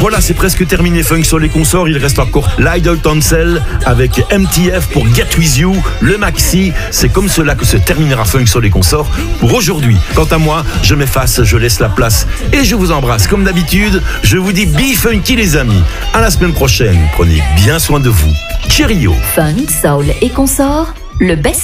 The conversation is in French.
Voilà, c'est presque terminé Funk sur les consorts. Il reste encore l'Idle Tonsel avec MTF pour Get With You, le maxi. C'est comme cela que se terminera Funk sur les consorts pour aujourd'hui. Quant à moi, je m'efface, je laisse la place et je vous embrasse. Comme d'habitude, je vous dis be funky les amis. À la semaine prochaine. Prenez bien soin de vous. Cheerio. Funk, soul et consorts, le best